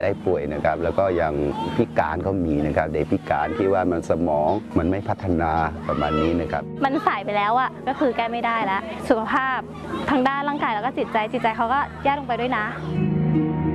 ได้ป่วยนะครับแล้วก็ยังพิการก็มีนะครับเด็กพิการที่ว่ามันสมองมันไม่พัฒนาประมาณนี้นะครับมันสายไปแล้วอะก็คือแก้ไม่ได้แล้วสุขภาพทางด้านร่างกายแล้วก็จิตใจเขาก็แย่ลงไปด้วยนะ